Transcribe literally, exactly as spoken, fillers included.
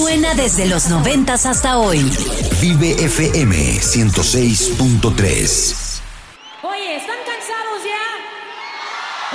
Suena desde los noventas hasta hoy. Vive F M ciento seis punto tres. Oye, ¿están cansados ya?